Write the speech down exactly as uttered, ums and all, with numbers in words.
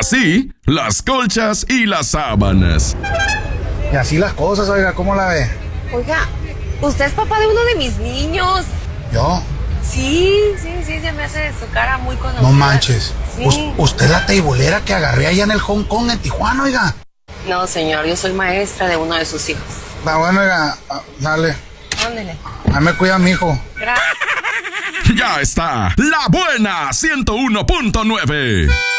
así las colchas y las sábanas. Y así las cosas, oiga, ¿cómo la ve? Oiga, usted es papá de uno de mis niños. ¿Yo? Sí, sí, sí, se me hace su cara muy conocida. No manches. Sí. Us- usted es la teibolera que agarré allá en el Hong Kong, en Tijuana, oiga. No, señor, yo soy maestra de uno de sus hijos. Va bueno, oiga, ah, dale. Ándele. Ahí me cuida mi hijo. Gracias. Ya está, La Buena ciento uno punto nueve.